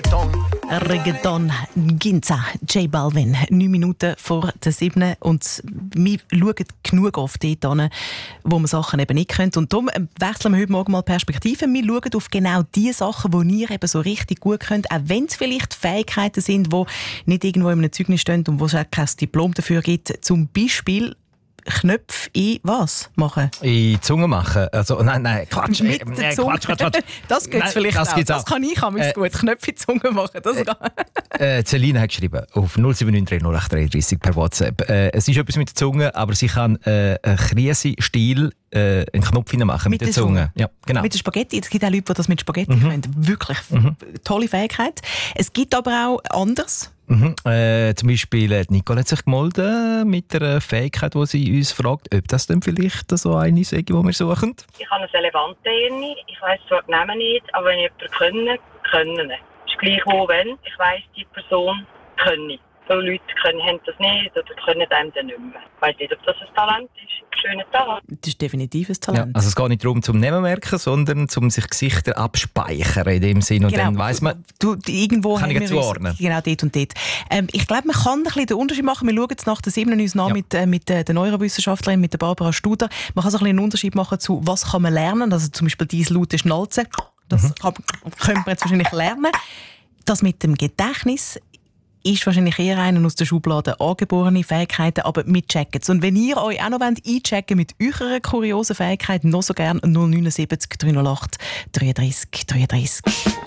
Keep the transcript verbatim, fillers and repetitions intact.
Reggaeton. Reggaeton, Ginza, J Balvin, neun Minuten vor der sieben. Und wir schauen genug oft dort hin, wo man Sachen eben nicht können. Und darum wechseln wir heute Morgen mal Perspektive. Wir schauen auf genau die Sachen, die ihr eben so richtig gut könnt, auch wenn es vielleicht Fähigkeiten sind, die nicht irgendwo in einem Zeugnis stehen und wo es auch kein Diplom dafür gibt. Zum Beispiel Knöpfe in was machen? In die Zunge machen. Also, nein, nein, Quatsch. Mit äh, der äh, Zunge. Quatsch, Quatsch, Quatsch. Das geht vielleicht das auch. gibt's Das auch. kann ich auch Äh, gut. Knöpfe in die Zunge machen. Das äh, Celine hat geschrieben auf null sieben neun drei null acht drei drei per WhatsApp. Äh, es ist etwas mit der Zunge, aber sie kann äh, einen Krise-Stil äh, einen Knopf machen mit, mit der Zunge. Zunge. Ja, genau. Mit der Spaghetti. Es gibt auch Leute, die das mit Spaghetti mhm. können. Wirklich mhm. tolle Fähigkeit. Es gibt aber auch anders. Mhm. Äh, zum Beispiel äh, Nicole hat sich gemeldet mit einer Fähigkeit, die sie uns fragt, ob das denn vielleicht so eine ist, die wir suchen. Ich habe eine Elefantenne, ich weiss zwar die Namen nicht, aber wenn ich jemanden kenne, können. Es ist gleich wo, wenn ich weiss, die Person können. Viele Leute können, haben das nicht oder können einem dann nicht mehr. Ich weiss nicht, ob das ein Talent ist. Ein schöner Talent. Das ist definitiv ein Talent. Ja, also es geht nicht darum, zum Nehmen merken, sondern um sich Gesichter abspeichern in dem Sinn. Und genau. dann weiss man, du, irgendwo kann ich zuordnen. Genau, dort und dort. Ähm, ich glaube, man kann ein bisschen den Unterschied machen. Wir schauen jetzt nach der sieben uns nach ja. mit, äh, mit äh, der Neurowissenschaftlerin, mit der Barbara Studer. Man kann so ein bisschen einen Unterschied machen zu, was kann man lernen. Also zum Beispiel diese laute Schnalze. Das mhm. kann, könnte man jetzt wahrscheinlich lernen. Das mit dem Gedächtnis ist wahrscheinlich eher eine aus der Schublade angeborene Fähigkeiten, aber wir checken es. Und wenn ihr euch auch noch einchecken wollt mit eurer kuriosen Fähigkeit, noch so gerne null neun sieben drei null acht drei drei drei drei.